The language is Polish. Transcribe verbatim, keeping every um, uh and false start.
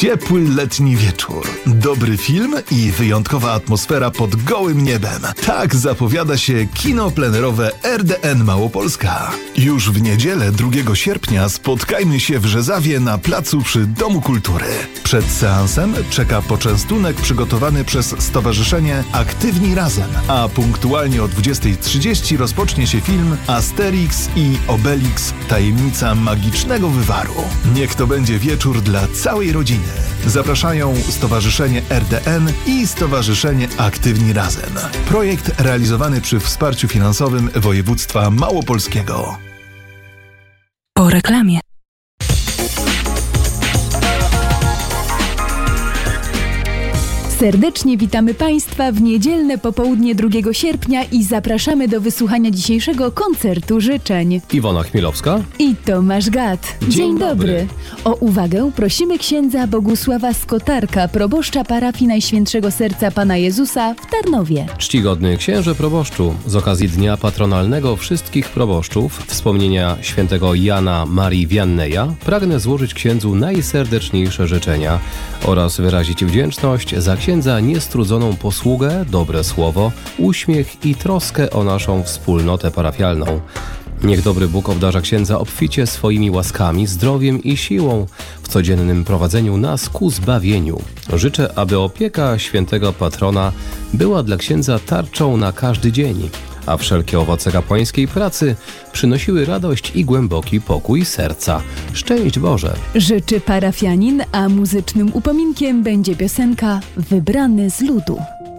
Ciepły letni wieczór, dobry film i wyjątkowa atmosfera pod gołym niebem. Tak zapowiada się kino plenerowe R D N Małopolska. Już w niedzielę drugiego sierpnia spotkajmy się w Rzezawie na placu przy Domu Kultury. Przed seansem czeka poczęstunek przygotowany przez Stowarzyszenie Aktywni Razem, a punktualnie o dwudziestej trzydzieści rozpocznie się film Asterix i Obelix – Tajemnica magicznego wywaru. Niech to będzie wieczór dla całej rodziny. Zapraszają Stowarzyszenie R D N i Stowarzyszenie Aktywni Razem. Projekt realizowany przy wsparciu finansowym województwa małopolskiego. Po reklamie. Serdecznie witamy Państwa w niedzielne popołudnie drugiego sierpnia i zapraszamy do wysłuchania dzisiejszego koncertu życzeń. Iwona Chmielowska i Tomasz Gad. Dzień, Dzień dobry. dobry. O uwagę prosimy księdza Bogusława Skotarka, proboszcza parafii Najświętszego Serca Pana Jezusa w Tarnowie. Czcigodny księże proboszczu, z okazji Dnia Patronalnego wszystkich proboszczów, wspomnienia świętego Jana Marii Wianneja, pragnę złożyć księdzu najserdeczniejsze życzenia oraz wyrazić wdzięczność za księdza niestrudzoną posługę, dobre słowo, uśmiech i troskę o naszą wspólnotę parafialną. Niech dobry Bóg obdarza księdza obficie swoimi łaskami, zdrowiem i siłą w codziennym prowadzeniu nas ku zbawieniu. Życzę, aby opieka świętego patrona była dla księdza tarczą na każdy dzień, a wszelkie owoce kapłańskiej pracy przynosiły radość i głęboki pokój serca. Szczęść Boże! Życzy parafianin, a muzycznym upominkiem będzie piosenka Wybrany z ludu.